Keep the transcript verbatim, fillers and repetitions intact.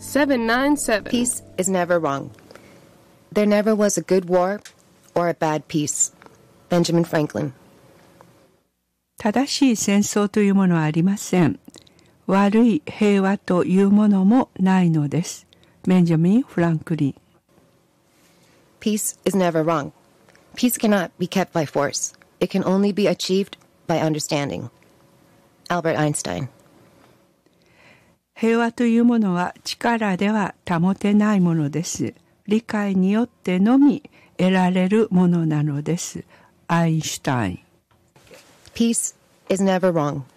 seven nine seven. Peace is never wrong. There never was a good war or a bad peace. Benjamin Franklin. 正しい戦争というものはありません。悪い平和というものもないのです。ベンジャミン・フランクリン。 Peace is never wrong. Peace cannot be kept by force. It can only be achieved by understanding. Albert Einstein. 平和というものは力では保てないものです。理解によってのみ得られるものなのです。アインシュタイン。 Peace is never wrong.